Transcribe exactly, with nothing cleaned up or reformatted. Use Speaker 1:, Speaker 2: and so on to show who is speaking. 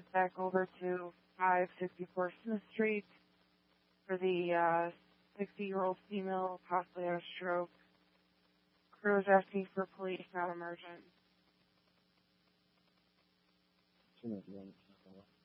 Speaker 1: back over to five sixty-four Smith Street for the uh, sixty-year-old female, possibly had a stroke. Crew is asking for police, not emergent.
Speaker 2: Two minutes,